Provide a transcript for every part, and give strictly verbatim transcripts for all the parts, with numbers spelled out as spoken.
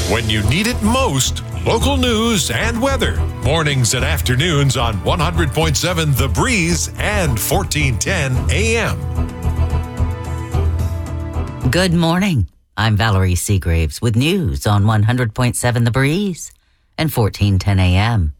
When you need it most, local news and weather. Mornings and afternoons on one hundred point seven The Breeze and fourteen ten A M. Good morning. I'm Valerie Seagraves with news on one hundred point seven The Breeze and fourteen ten A M.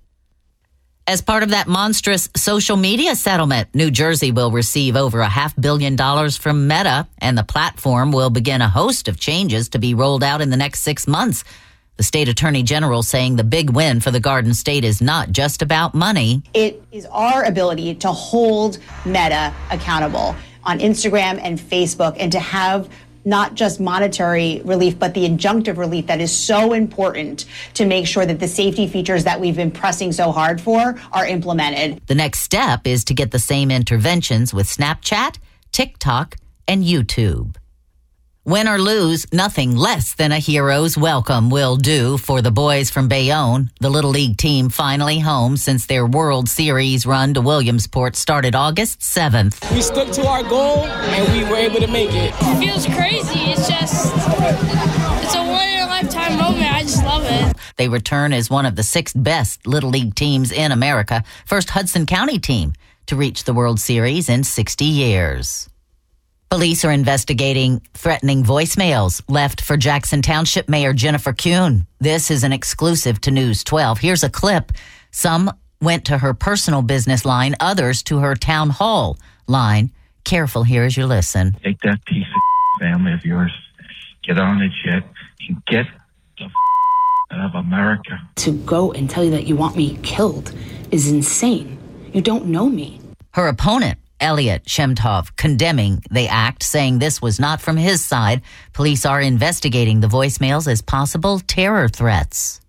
As part of that monstrous social media settlement, New Jersey will receive over a half billion dollars from Meta, and the platform will begin a host of changes to be rolled out in the next six months. The state attorney general saying the big win for the Garden State is not just about money. It is our ability to hold Meta accountable on Instagram and Facebook, and to have not just monetary relief, but the injunctive relief that is so important to make sure that the safety features that we've been pressing so hard for are implemented. The next step is to get the same interventions with Snapchat, TikTok, and YouTube. Win or lose, nothing less than a hero's welcome will do for the boys from Bayonne. The Little League team finally home since their World Series run to Williamsport started August seventh. We stuck to our goal, and we were able to make it. It feels crazy. It's just, it's a one-in-a-lifetime moment. I just love it. They return as one of the sixth best Little League teams in America, first Hudson County team to reach the World Series in sixty years. Police are investigating threatening voicemails left for Jackson Township Mayor Jennifer Kuhn. This is an exclusive to News twelve. Here's a clip. Some went to her personal business line, others to her town hall line. Careful here as you listen. Take that piece of family of yours, get on a jet, and get the out of America. To go and tell you that you want me killed is insane. You don't know me. Her opponent, Elliot Shemtov, condemning the act, saying this was not from his side. Police are investigating the voicemails as possible terror threats.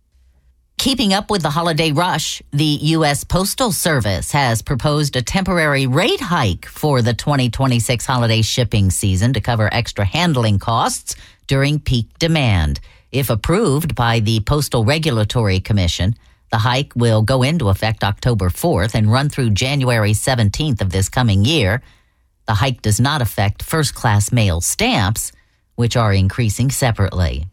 Keeping up with the holiday rush, the U S Postal Service has proposed a temporary rate hike for the twenty twenty-six holiday shipping season to cover extra handling costs during peak demand. If approved by the Postal Regulatory Commission, the hike will go into effect October fourth and run through January seventeenth of this coming year. The hike does not affect first-class mail stamps, which are increasing separately.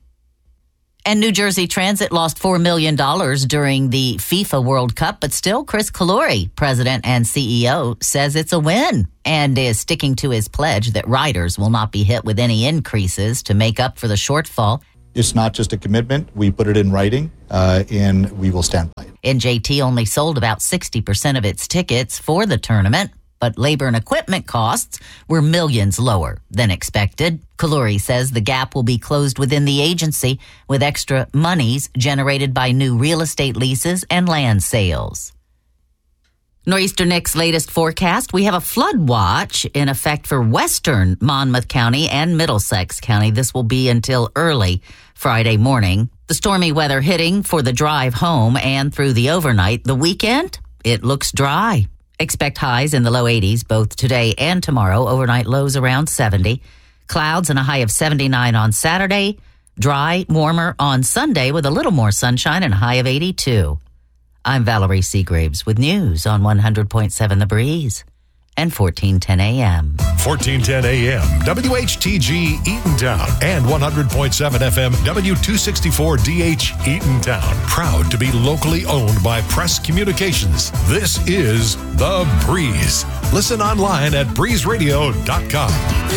And New Jersey Transit lost four million dollars during the FIFA World Cup, but still Chris Calori, president and C E O, says it's a win and is sticking to his pledge that riders will not be hit with any increases to make up for the shortfall. It's not just a commitment. We put it in writing, uh, and we will stand by it. N J T only sold about sixty percent of its tickets for the tournament, but labor and equipment costs were millions lower than expected. Calori says the gap will be closed within the agency with extra monies generated by new real estate leases and land sales. Nor'easter Nick's latest forecast, we have a flood watch in effect for western Monmouth County and Middlesex County. This will be until early Friday morning. The stormy weather hitting for the drive home and through the overnight. The weekend, it looks dry. Expect highs in the low eighties both today and tomorrow. Overnight lows around seventy. Clouds and a high of seventy-nine on Saturday. Dry, warmer on Sunday with a little more sunshine and a high of eighty-two. I'm Valerie Seagraves with news on one hundred point seven The Breeze and fourteen ten A M. fourteen ten A M, W H T G Eatontown and one hundred point seven F M, W two sixty-four D H Eatontown. Proud to be locally owned by Press Communications. This is The Breeze. Listen online at breeze radio dot com.